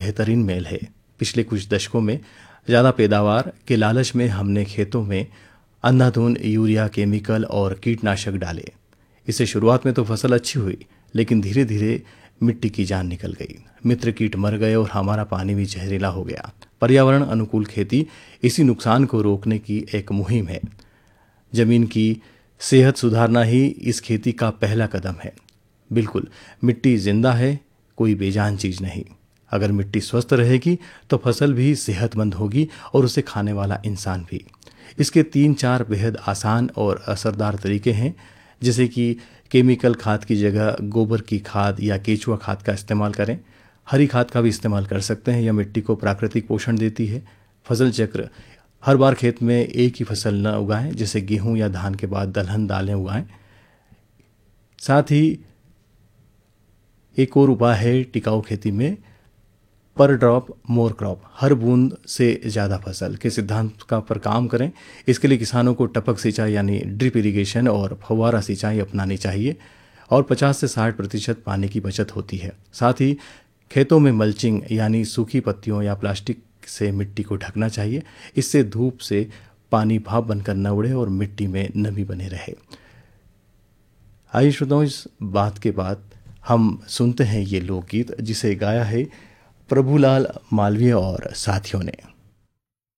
बेहतरीन मेल है। पिछले कुछ दशकों में ज़्यादा पैदावार के लालच में हमने खेतों में अंधाधुंध यूरिया, केमिकल और कीटनाशक डाले। इससे शुरुआत में तो फसल अच्छी हुई, लेकिन धीरे धीरे मिट्टी की जान निकल गई, मित्र कीट मर गए और हमारा पानी भी जहरीला हो गया। पर्यावरण अनुकूल खेती इसी नुकसान को रोकने की एक मुहिम है। जमीन की सेहत सुधारना ही इस खेती का पहला कदम है। बिल्कुल, मिट्टी जिंदा है, कोई बेजान चीज नहीं। अगर मिट्टी स्वस्थ रहेगी तो फसल भी सेहतमंद होगी और उसे खाने वाला इंसान भी। इसके 3-4 बेहद आसान और असरदार तरीके हैं, जैसे कि केमिकल खाद की जगह गोबर की खाद या केचुआ खाद का इस्तेमाल करें। हरी खाद का भी इस्तेमाल कर सकते हैं, यह मिट्टी को प्राकृतिक पोषण देती है। फसल चक्र, हर बार खेत में एक ही फसल न उगाएं, जैसे गेहूं या धान के बाद दलहन दालें उगाएं। साथ ही एक और उपाय है टिकाऊ खेती में, पर ड्रॉप मोर क्रॉप, हर बूंद से ज़्यादा फसल के सिद्धांत का पर काम करें। इसके लिए किसानों को टपक सिंचाई यानी ड्रिप इरिगेशन और फव्वारा सिंचाई अपनानी चाहिए और 50 से 60% पानी की बचत होती है। साथ ही खेतों में मल्चिंग यानी सूखी पत्तियों या प्लास्टिक से मिट्टी को ढकना चाहिए। इससे धूप से पानी भाप बनकर न उड़े और मिट्टी में नमी बने रहे। आइए श्रोताओं, इस बात के बाद हम सुनते हैं ये लोकगीत, जिसे गाया है प्रभुलाल मालवीय और साथियों ने।